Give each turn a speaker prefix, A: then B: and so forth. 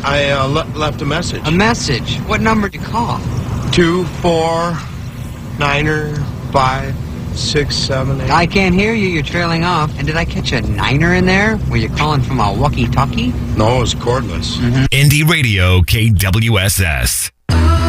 A: I left a message.
B: A message? What number did you call?
A: 2, 4, 9er, 5, 6, 7, 8.
B: I can't hear you. You're trailing off. And did I catch a niner in there? Were you calling from a walkie-talkie?
A: No, it was cordless.
C: Indie Radio KWSS.